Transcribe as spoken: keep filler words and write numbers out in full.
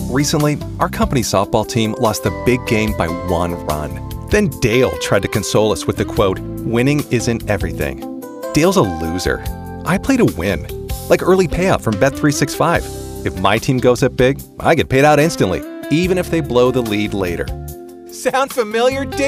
Recently, our company softball team lost the big game by one run. Then Dale tried to console us with the quote, "Winning isn't everything." Dale's a loser. I play to win. Like early payout from Bet three sixty-five. If my team goes up big, I get paid out instantly, even if they blow the lead later. Sound familiar, Dale?